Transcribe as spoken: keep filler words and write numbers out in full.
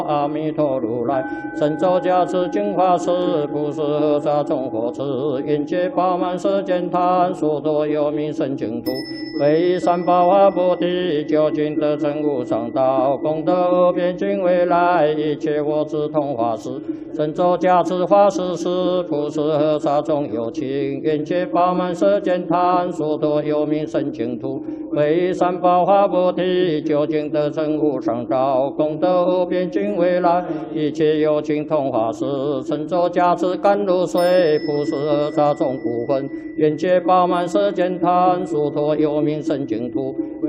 阿弥陀如来，神咒加持净法师，不是何沙众佛持，愿界饱满世间贪，所多有名圣净土，为三宝华菩提，究竟得成无上道，功德无边尽未来，一切我智同法师，神咒加持法师是，不是何沙众有情，愿界饱满世间贪，所多有名圣净土，为三宝华菩提，究竟得成无上道，功德无边尽未来，一切有情同法师，神咒加持甘露水，不是何沙众不分，愿界饱满世间贪，所托有名圣净土。